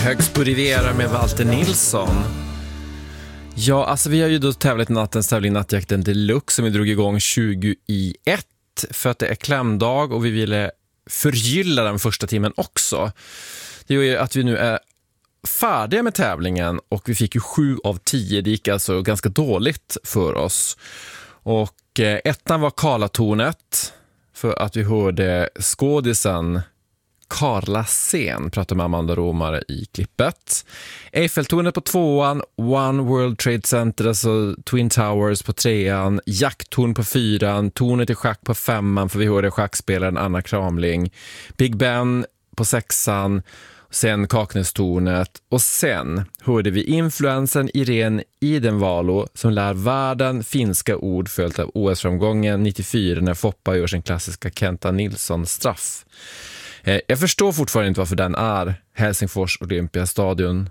Högsbo Riviera med Walter Nilsson. Ja, alltså vi har ju då tävlat i nattens tävling Nattjakten Deluxe som vi drog igång 2021 för att det är klämdag och vi ville förgylla den första timmen också. Det är ju att vi nu är färdiga med tävlingen och vi fick ju 7 av 10. Det gick alltså ganska dåligt för oss. Och ettan var Karlatornet för att vi hörde skådisen Carla Sen prata med Amanda Romare i klippet. Eiffeltornet på 2:an, One World Trade Center, alltså Twin Towers på 3:an, Jacktorn på 4:an, Tornet i schack på 5:an för vi hörde schackspelaren Anna Kramling, Big Ben på 6:an, sen Kaknästornet och sen hörde vi influensen Irene Idenvalo som lär världen finska ord följt av OS-framgången 94 när Foppa gör sin klassiska Kenta Nilsson-straff. Jag förstår fortfarande inte varför den är Helsingfors Olympiastadion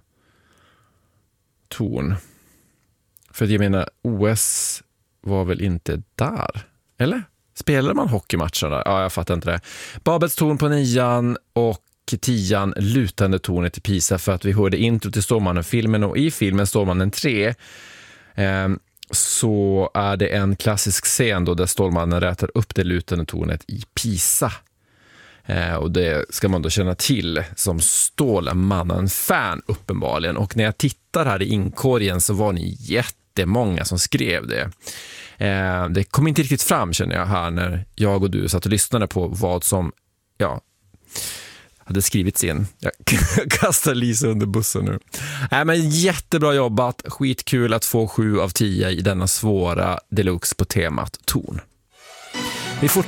torn. För jag menar, OS var väl inte där? Eller? Spelade man hockeymatcher där? Ja, jag fattar inte det. Babels torn på 9:an och 10:an lutande tornet i Pisa för att vi hörde intro till Stålmannen-filmen och i filmen Stålmannen 3 så är det en klassisk scen då där Stålmannen rätar upp det lutande tornet i Pisa. Och det ska man då känna till som Stålmannen-fan uppenbarligen. Och när jag tittar här i inkorgen så var ni jättemånga som skrev det. Det kom inte riktigt fram känner jag här när jag och du satt och lyssnade på vad som hade skrivits in. Jag kastar Lisa under bussen nu. Men jättebra jobbat. Skitkul att få 7 av 10 i denna svåra deluxe på temat torn. Vi får